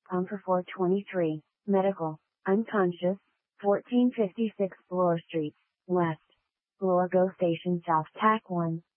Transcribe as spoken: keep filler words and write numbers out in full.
Pumper four twenty-three, medical, unconscious, fourteen fifty-six Bloor Street, West. Bloor Go Station South Tack one.